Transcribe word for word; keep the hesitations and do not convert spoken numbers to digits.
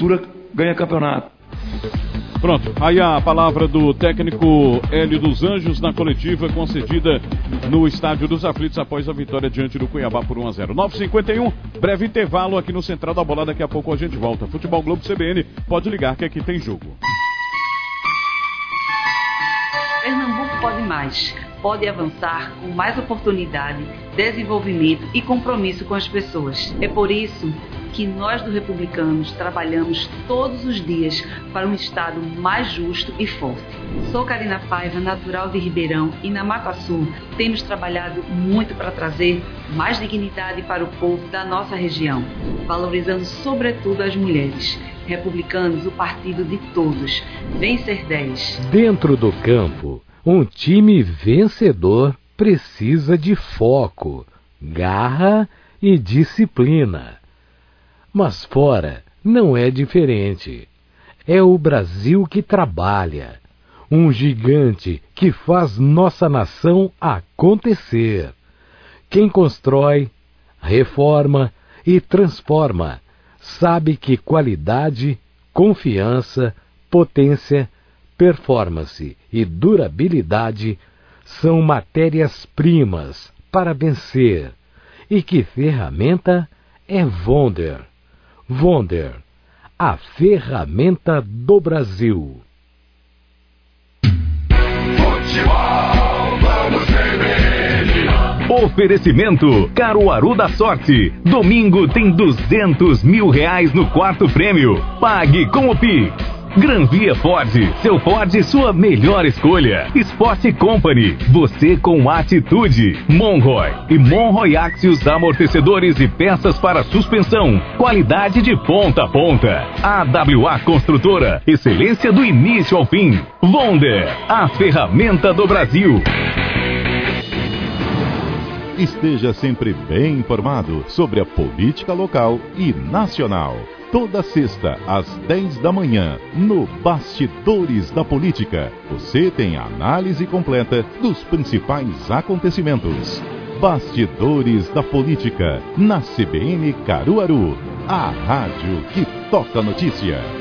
ganha campeonato. Pronto, aí a palavra do técnico Hélio dos Anjos na coletiva concedida no Estádio dos Aflitos após a vitória diante do Cuiabá por um a zero. nove e cinquenta e um, breve intervalo aqui no Central da Bola, daqui a pouco a gente volta. Futebol Globo C B N, pode ligar que aqui tem jogo. Pernambuco pode mais, pode avançar com mais oportunidade, desenvolvimento e compromisso com as pessoas. É por isso que nós do Republicanos trabalhamos todos os dias para um Estado mais justo e forte. Sou Karina Paiva, natural de Ribeirão, e na Mata Sul temos trabalhado muito para trazer mais dignidade para o povo da nossa região, valorizando sobretudo as mulheres. Republicanos, o partido de todos. Vencer dez. Dentro do campo, um time vencedor precisa de foco, garra e disciplina. Mas fora não é diferente. É o Brasil que trabalha. Um gigante que faz nossa nação acontecer. Quem constrói, reforma e transforma sabe que qualidade, confiança, potência, performance e durabilidade são matérias-primas para vencer. E que ferramenta é Vonder. Vonder, a ferramenta do Brasil. Futebol, vamos ver. Oferecimento Caruaru da Sorte. Domingo tem duzentos mil reais no quarto prêmio. Pague com o Pix. Gran Via Ford, seu Ford, sua melhor escolha. Sport Company, você com atitude. Monroy e Monroy Axios, amortecedores e peças para suspensão. Qualidade de ponta a ponta. A W A Construtora, excelência do início ao fim. Vonder, a ferramenta do Brasil. Esteja sempre bem informado sobre a política local e nacional. Toda sexta, às dez da manhã, no Bastidores da Política, você tem a análise completa dos principais acontecimentos. Bastidores da Política, na C B N Caruaru, a rádio que toca notícia.